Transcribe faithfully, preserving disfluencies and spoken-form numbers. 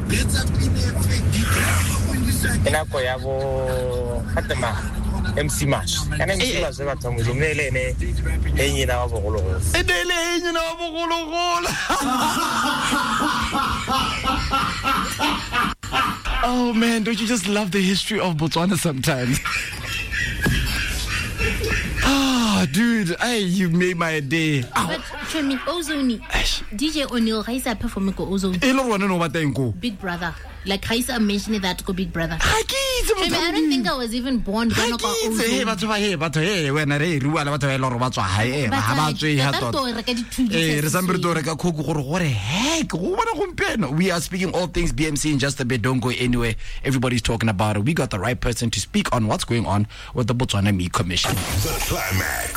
Inako ya bo Fatima M C Mash. Kana M C Mash ba tsamu jumele ne enyi na wa bogolo. Edele enyi na wa bogolo. Oh man, don't you just love the history of Botswana sometimes? Oh, dude, hey, you made my day. But Chumi Ozoni, D J O'Neil, how is that performing go Ozoni? I don't know what they go. Big Brother. Like how is that mentioning that go Big Brother? Chumi, I don't think I was even born. Hey, but hey, but hey, when I read Ruala, what I love about hey, how about you? Hey, remember to reka kuku gore what the heck? We are speaking all things B M C in just a bit. Don't go anywhere. Everybody's talking about it. We got the right person to speak on what's going on with the Botswana Meat Commission. The climax.